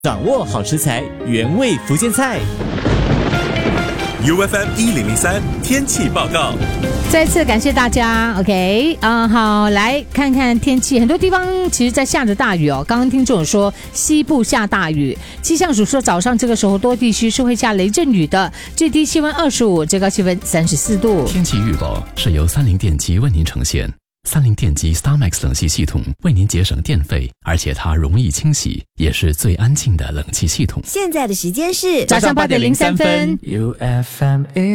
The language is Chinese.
掌握好食材，原味福建菜。 UFM 1003天气报告。 再次感谢大家 ，OK 好，来看看天气。很多地方其实在下着大雨哦。刚刚听众有说西部下大雨，气象署说早上这个时候多地区是会下雷阵雨的，最低气温25，最高气温34度。 天气预报是由三菱电机为您呈现。三菱电机 StarMax 冷气系统为您节省电费，而且它容易清洗，也是最安静的冷气系统。 现在的时间是早上8点03分。 UFM